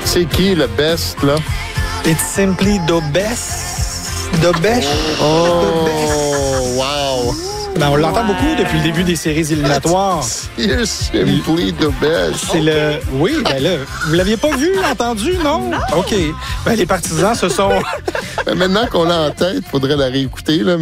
C'est qui le best, là? It's simply the best. The best. Oh, wow! Ben, on l'entend beaucoup depuis le début des séries éliminatoires. You're simply the best. C'est le... Oui, ben là, vous l'aviez pas vu, entendu, non? OK. Ben, les partisans se sont... Maintenant qu'on l'a en tête, il faudrait la réécouter, là.